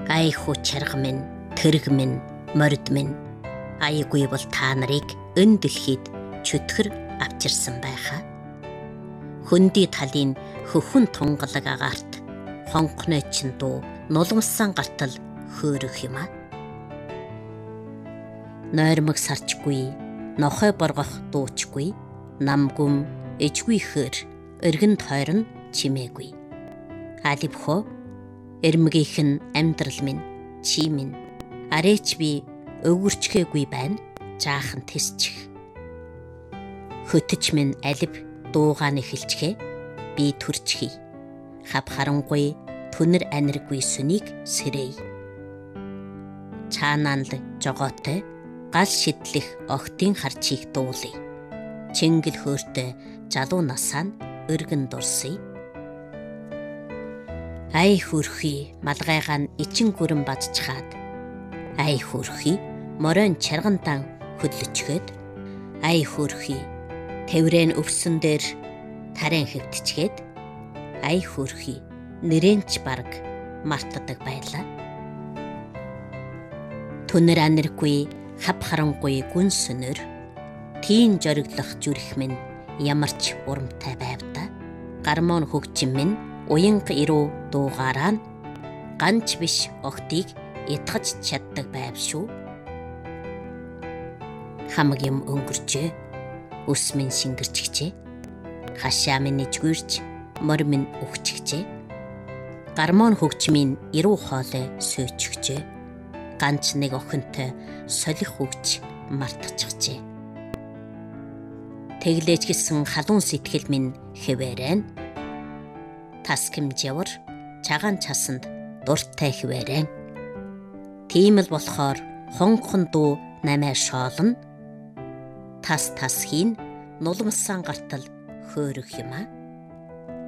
Айхуу чарга минь, тэрэг минь, морид минь. Аягүй бол та нарыг энэ дэлхийд чөтгөр авчирсан байхаа. Хөндөй талын хөхөн тунгалаг агаарт хонхны чин дуу нулимсан гартал хөөрөх юм а. Нойрмог сарчгүй, нохой боргох дуучгүй, намгүм ижгүйхээр өргөн тойрон чимээгүй. Аливхо эрмгийнх нь амьдрал минь, чи минь, арээч би өвгөрчгээгүй байна, жаахан тэсчих. Хөтөч минь алив дуугааны хэлчгээ, би төрчхий. Хав харангуй түнэр аниргүй сүнийг сэрэй. Чаанал жогоотой гал шидлэх охтын харчийг дуулъя. Чингэл хөөртэй жалуу насаа нь өргөн дурсъя. Ай хөрхий малгайгаа нь ичин гүрэн бадчхаад, ай хөрхий моройн чаргантан хөдлөчгээд, ай хөрхий тэврэн өвсөн дээр тарайн хэвтчгээд, ай хөрхий нэрэнч бараг мартадаг байлаа. Түнэр аниргүй хав харангуй гүн сүнөр, тийм жориглох зүрх минь ямарч урамтай байвта. Гармон хөгжим минь уянга ирүү дуугаараа нь ганч биш охтыг ятгаж чаддаг байв шүү. Хамаг юм өнгөрчээ, ус минь шингэрчгчээ, хашаа минь ижгүрч, мор минь өгчгчээ. Гармон хөгжмийн ирүү хоолой сүйчгчээ, ганч нэг охинтой солих хөгж мартчихжээ. Тэглэж гисэн халуун сэтгэл минь хэвээрэн, тас хэмжээвэр чагаан часанд дуртай хэвээрэн. Тийм л болохоор хонхон дуу намаа шоолно, тас хийн нулимсан гартал хөөрөх юм а.